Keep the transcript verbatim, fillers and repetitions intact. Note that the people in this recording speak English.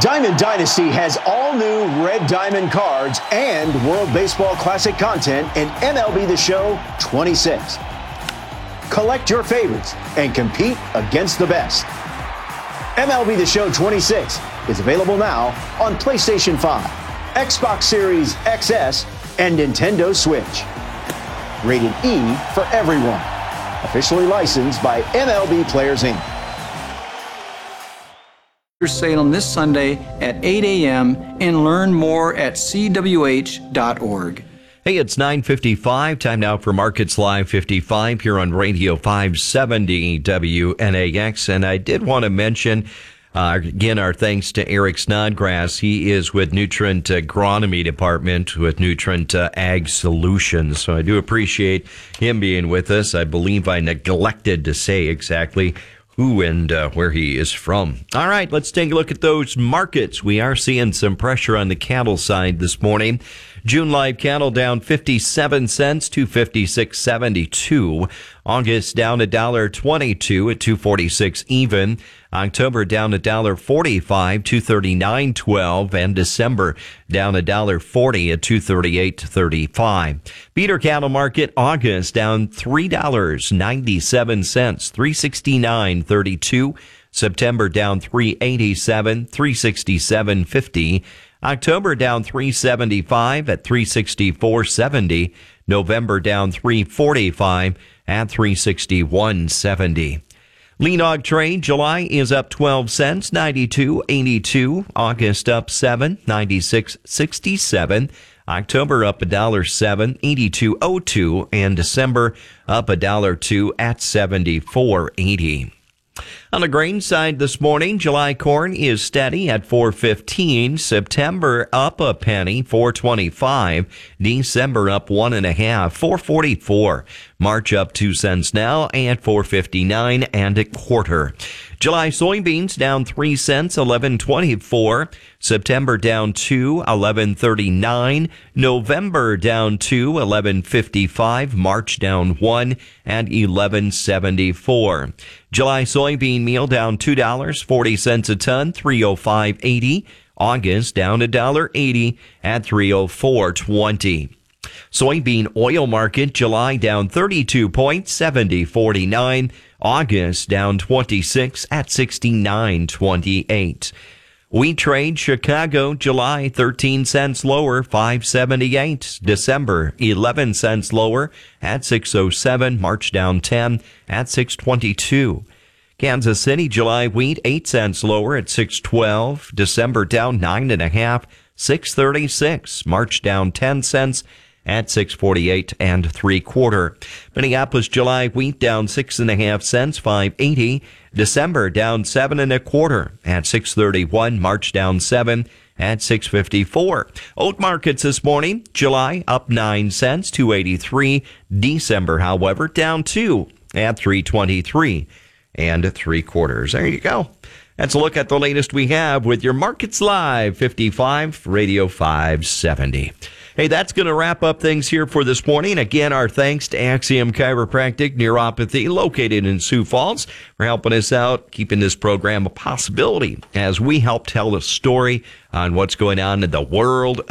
Diamond Dynasty has all new Red Diamond cards and World Baseball Classic content in M L B The Show twenty-six. Collect your favorites and compete against the best. M L B The Show twenty-six is available now on PlayStation five, Xbox Series X S, and Nintendo Switch. Rated E for everyone. Officially licensed by M L B Players, Incorporated. Salem this Sunday at eight a.m. and learn more at c w h dot org. Hey, it's nine fifty-five. Time now for Markets Live fifty-five here on Radio five seventy W N A X. And I did want to mention, uh, again, our thanks to Eric Snodgrass. He is with Nutrient Agronomy Department with Nutrient uh, Ag Solutions. So I do appreciate him being with us. I believe I neglected to say exactly who and uh, where he is from. All right, let's take a look at those markets. We are seeing some pressure on the cattle side this morning. June live cattle down fifty-seven cents, two fifty-six seventy-two. August down a dollar twenty-two at two forty-six even. October down a dollar forty-five, two thirty-nine twelve, and December down a dollar forty at two thirty-eight thirty-five. Feeder cattle market August down three dollars ninety-seven cents, three sixty-nine thirty-two. September down three eighty-seven, three sixty-seven fifty. October down three seventy-five at three sixty-four seventy. November down three forty-five at three sixty-one seventy. Lean hog trade, July is up twelve cents, ninety-two eighty-two. August up seven, ninety-six sixty-seven. October up a dollar seven, eighty-two oh two, and December up a dollar two at seventy-four eighty. On the grain side this morning, July corn is steady at four fifteen. September up a penny, four twenty-five. December up one and a half, four forty-four. March up two cents now at four fifty-nine and a quarter. July soybeans down three cents, eleven twenty-four. September down two, eleven thirty-nine. November down two, eleven fifty-five. March down one and eleven seventy-four. July soybean meal down two dollars, forty cents a ton, three oh five eighty. August down a dollar eighty at three oh four twenty. Soybean oil market, July down thirty-two points, seventy forty-nine. August down twenty-six at sixty-nine twenty-eight. Wheat trade, Chicago, July thirteen cents lower, five seventy-eight. December eleven cents lower at six oh seven. March down ten at six twenty-two. Kansas City, July wheat eight cents lower at six twelve. December down nine and a half, six thirty-six. March down ten cents at six forty-eight and three quarter. Minneapolis July wheat down six and a half cents, five eighty. December down seven and a quarter at six thirty-one. March down seven at six fifty-four. Oat markets this morning, July up nine cents, two eighty-three. December, however, down two at three twenty-three and three quarters. There you go. That's a look at the latest we have with your Markets Live fifty-five, Radio five seventy. Hey, that's going to wrap up things here for this morning. Again, our thanks to Axiom Chiropractic Neuropathy, located in Sioux Falls, for helping us out, keeping this program a possibility as we help tell the story on what's going on in the world